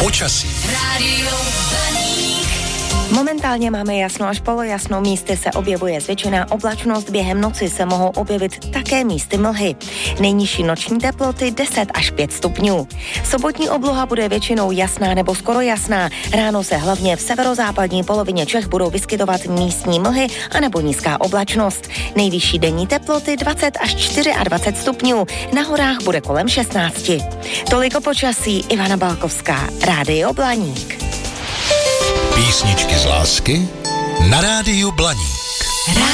Počasí. Momentálně máme jasno až polojasno, místy se objevuje zvětšená oblačnost, během noci se mohou objevit také místy mlhy. Nejnižší noční teploty 10 až 5 stupňů. Sobotní obloha bude většinou jasná nebo skoro jasná. Ráno se hlavně v severozápadní polovině Čech budou vyskytovat místní mlhy anebo nízká oblačnost. Nejvyšší denní teploty 20 až 24 stupňů. Na horách bude kolem 16. Toliko počasí, Ivana Balkovská, Rádio Blaník. Písničky z lásky na Rádiu Blaník.